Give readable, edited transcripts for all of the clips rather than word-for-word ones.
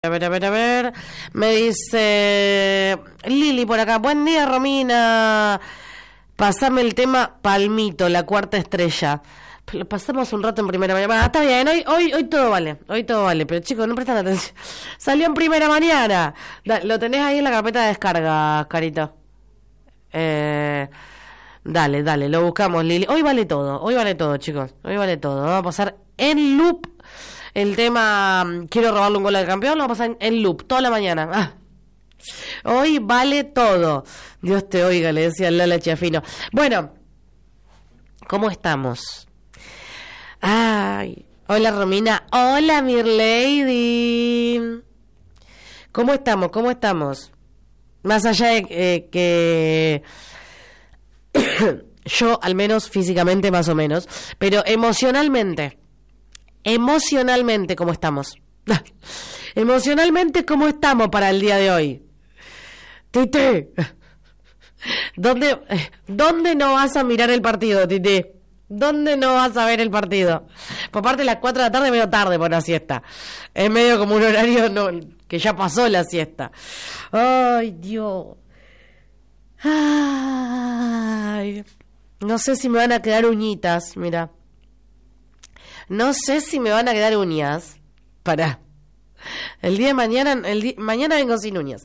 A ver. Me dice Lili por acá. Buen día, Romina. Pasame el tema Palmito, la cuarta estrella. Lo pasamos un rato en primera mañana. Está bien, hoy todo vale. Hoy todo vale. Pero chicos, no prestan atención. Salió en primera mañana. Lo tenés ahí en la carpeta de descarga, Carito. Dale, lo buscamos, Lili. Hoy vale todo, chicos. Hoy vale todo. Vamos a pasar en loop el tema quiero robarle un gol al campeón. Lo vamos a pasar en loop toda la mañana. Hoy vale todo. Dios te oiga, le decía Lola Chiafino. Bueno, ¿cómo estamos? Ay, hola Romina. Hola Mirlady. ¿Cómo estamos? Más allá de que yo, al menos físicamente, más o menos, pero emocionalmente, ¿cómo estamos? Emocionalmente, ¿cómo estamos para el día de hoy? Titi, ¿dónde no vas a mirar el partido, Titi? ¿Dónde no vas a ver el partido? Por parte de las 4 de la tarde, medio tarde por la siesta. Es medio como un horario que ya pasó la siesta. Ay, Dios. Ay, no sé si me van a quedar uñitas, mira. No sé si me van a quedar uñas. Pará. El día de mañana, mañana vengo sin uñas.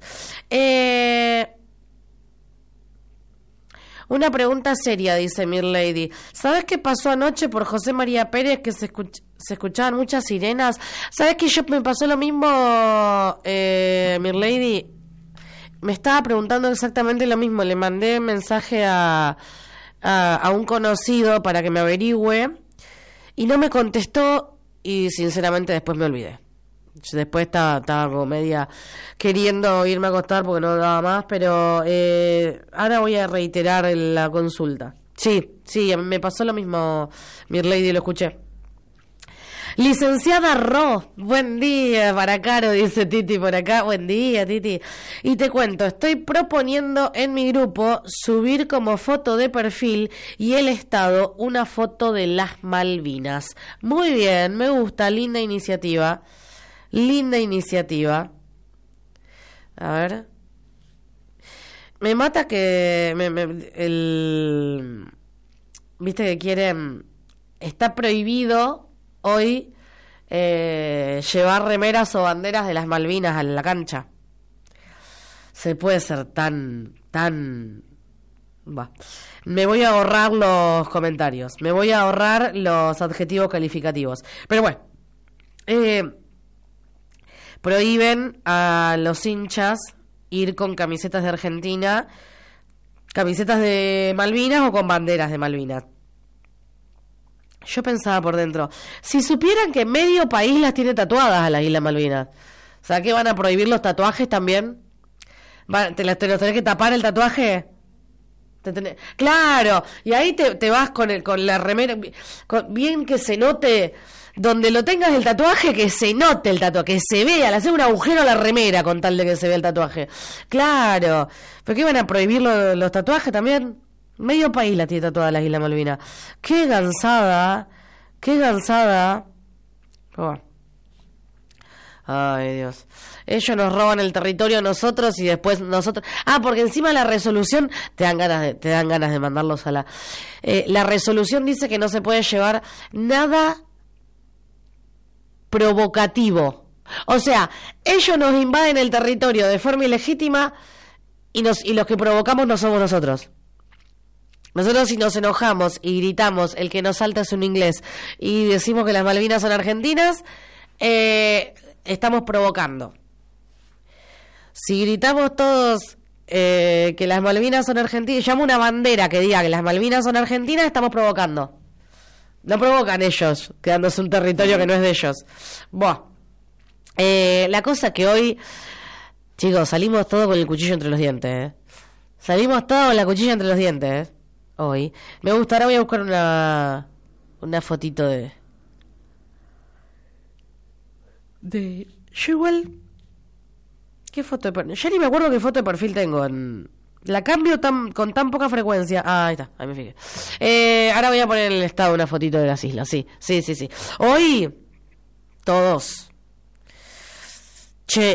Una pregunta seria, dice Mirlady. ¿Sabes qué pasó anoche por José María Pérez, que se escuchaban muchas sirenas? ¿Sabes que yo me pasó lo mismo, Mirlady? Me estaba preguntando exactamente lo mismo. Le mandé mensaje a un conocido para que me averigüe y no me contestó y sinceramente después me olvidé. Después estaba como media queriendo irme a acostar porque no daba más, pero ahora voy a reiterar la consulta. Sí, me pasó lo mismo, Mirlady, lo escuché. Licenciada Ro, buen día para Caro, dice Titi por acá. Buen día, Titi. Y te cuento, estoy proponiendo en mi grupo subir como foto de perfil y el estado una foto de las Malvinas. Muy bien, me gusta, linda iniciativa. A ver. Me mata que viste que quieren, está prohibido hoy llevar remeras o banderas de las Malvinas a la cancha. Se puede ser tan me voy a ahorrar los comentarios, me voy a ahorrar los adjetivos calificativos, pero bueno, prohíben a los hinchas ir con camisetas de Argentina, camisetas de Malvinas o con banderas de Malvinas. Yo pensaba por dentro, si supieran que medio país las tiene tatuadas a las Islas Malvinas, o sea, ¿que van a prohibir los tatuajes también? ¿Te los tenés que tapar el tatuaje? Claro, y ahí te vas con la remera, bien que se note, donde lo tengas el tatuaje, que se note el tatuaje, que se vea, le haces un agujero a la remera con tal de que se vea el tatuaje. Claro, ¿pero qué van a prohibir los tatuajes también? Medio país la tiene tatuada las Islas Malvinas. Qué cansada. Oh. Ay, Dios. Ellos nos roban el territorio a nosotros y después nosotros... porque encima la resolución te dan ganas de mandarlos a la... la resolución dice que no se puede llevar nada provocativo. O sea, ellos nos invaden el territorio de forma ilegítima y los que provocamos no somos nosotros. Nosotros, si nos enojamos y gritamos el que nos salta es un inglés y decimos que las Malvinas son argentinas, estamos provocando. Si gritamos todos que las Malvinas son argentinas, llamo una bandera que diga que las Malvinas son argentinas, estamos provocando. No provocan ellos, quedándose un territorio que no es de ellos. Buah. La cosa que hoy, chicos, salimos todos con el cuchillo entre los dientes. Salimos todos con la cuchilla entre los dientes. Hoy. Me gusta, ahora voy a buscar una fotito de... Yo igual... ¿Qué foto de perfil? Ya ni me acuerdo qué foto de perfil tengo. La cambio con tan poca frecuencia. Ahí está, ahí me fijé. Ahora voy a poner en el estado una fotito de las islas. Sí. Hoy, todos Che,